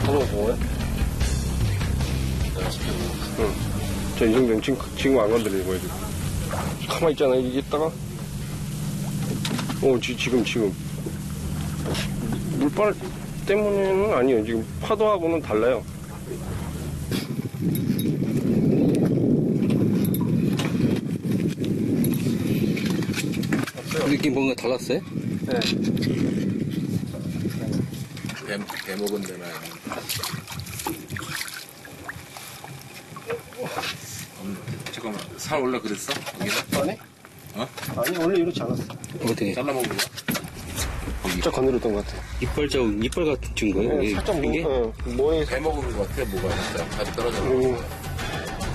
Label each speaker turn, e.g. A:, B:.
A: 한번 먹어요? 응. 자, 이 정도면 지금 안 건드리는 거야, 지금. 가만히 있잖아, 이게 있다가. 지금. 물빨 때문에는 아니에요. 지금 파도하고는 달라요.
B: 느낌 뭔가 달랐어요?
A: 네.
C: 배 먹은 데나. 잠깐만, 살 원래 그랬어? 여기는?
A: 아니?
C: 어?
A: 아니, 원래 이렇지 않았어.
B: 어떻게?
C: 잘라 먹은 거야?
A: 진짜 건드렸던 것 같아.
B: 이빨 같은 거예요?
A: 네, 살짝
B: 이게?
A: 뭐에
C: 배 먹은 거 같아, 뭐가 진짜. 살이 떨어져.